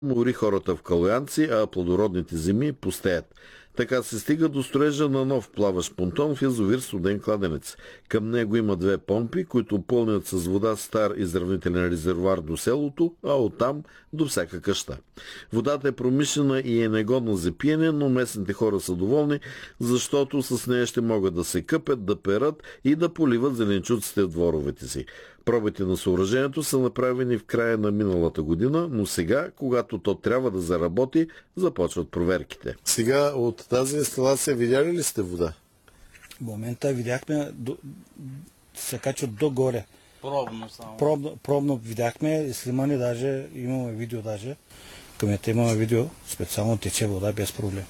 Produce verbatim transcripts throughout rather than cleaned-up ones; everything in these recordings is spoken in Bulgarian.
Мори хората в Калоянци, а плодородните земи пустеят. Така се стига до строежа на нов плаващ понтон в язовир Студен кладенец. Към него има две помпи, които пълнят с вода стар изравнителен резервоар до селото, а оттам до всяка къща. Водата е промишлена и е негодна за пиене, но местните хора са доволни, защото с нея ще могат да се къпят, да перат и да поливат зеленчуците в дворовете си. Пробите на съоръжението са направени в края на миналата година, но сега, когато то трябва да заработи, започват проверките. Сега от тази инсталация видяли ли сте вода? В момента видяхме, до, се качват догоре. Пробно само. Пробно, пробно видяхме, снимане даже, имаме видео даже. Къмето имаме видео, специално тече вода без проблем.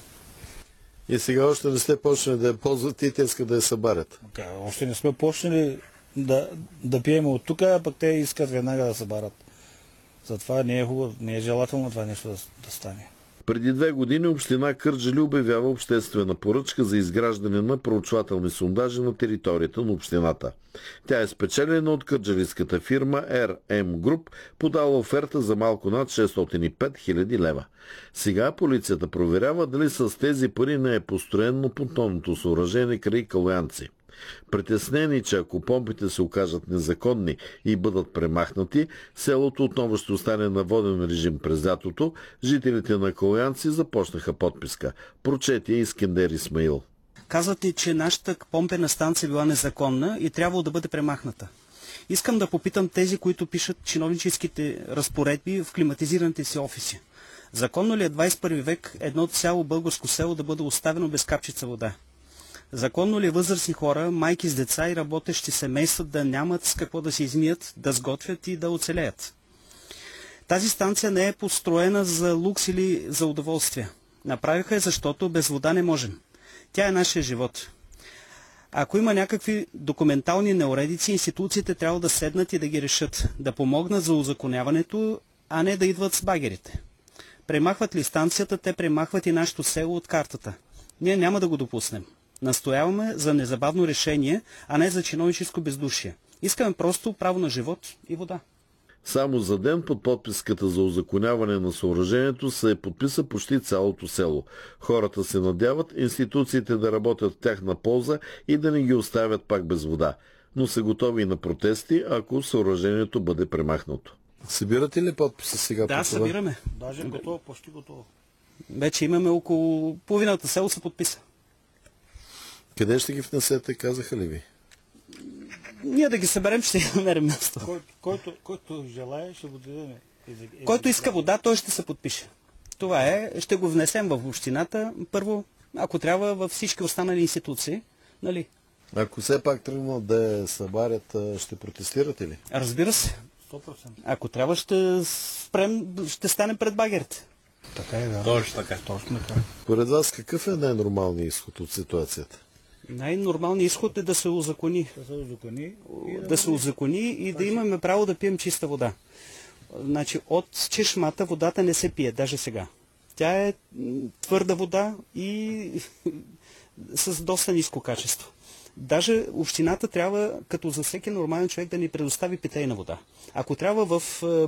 И сега още не сте почнали да я ползват и те искат да я събарят? Okay, още не сме почнали да, да пием от тук, а пък те искат веднага да събарят. Затова не е хубаво, не е желателно това нещо да, да стане. Преди две години община Кърджали обявява обществена поръчка за изграждане на проучвателни сондажи на територията на общината. Тя е спечелена от кърджалийската фирма Р М Груп, подала оферта за малко над шестстотин и пет хиляди лева. Сега полицията проверява дали с тези пари не е построено понтонното съоръжение край Калоянци. Притеснени, че ако помпите се окажат незаконни и бъдат премахнати, селото отново ще остане на воден режим през лятото, жителите на Калоянци започнаха подписка. Прочете Искендер Исмаил. Казвате, че нашата помпена станция била незаконна и трябвало да бъде премахната. Искам да попитам тези, които пишат чиновническите разпоредби в климатизираните си офиси. Законно ли е двадесет и първи век едно цяло българско село да бъде оставено без капчица вода? Законно ли е възрастни хора, майки с деца и работещи семейства да нямат с какво да се измият, да сготвят и да оцелеят? Тази станция не е построена за лукс или за удоволствие. Направиха е, защото без вода не можем. Тя е нашия живот. Ако има някакви документални неуредици, институциите трябва да седнат и да ги решат, да помогнат за узаконяването, а не да идват с багерите. Премахват ли станцията, те премахват и нашето село от картата. Ние няма да го допуснем. Настояваме за незабавно решение, а не за чиновническо бездушие. Искаме просто право на живот и вода. Само за ден под подписката за узаконяване на съоръжението се подписа почти цялото село. Хората се надяват институциите да работят в тяхна полза и да не ги оставят пак без вода. Но са готови и на протести, ако съоръжението бъде премахнато. Събирате ли подписа сега? Да, събираме. Даже готово, почти готово. Вече имаме около половината село се подписа. Къде ще ги внесете, казаха ли ви? Ние да ги съберем, ще намерим място. Кой, който, който желая, ще го дадем. Който иска вода, той ще се подпише. Това е, ще го внесем в общината. Първо, ако трябва, във всички останали институции. Нали? Ако все пак тръгнат да я събарят, ще протестирате ли? Разбира се. сто процента. Ако трябва, ще спрем, ще станем пред багерите. Така е, да. Точно така. Точно така. Поред вас, какъв е най-нормалният изход от ситуацията? Най-нормалният изход е да се узакони. Да се узакони и да, да се узакони и да имаме право да пием чиста вода. Значи от чешмата водата не се пие, даже сега. Тя е твърда вода и с доста ниско качество. Даже общината трябва, като за всеки нормален човек, да ни предостави питейна вода. Ако трябва в